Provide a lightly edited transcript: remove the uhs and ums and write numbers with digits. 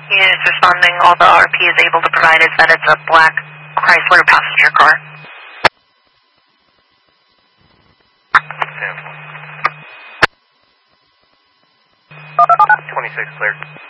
Units responding, all the RP is able to provide is that it's a black Chrysler passenger car. 26 cleared.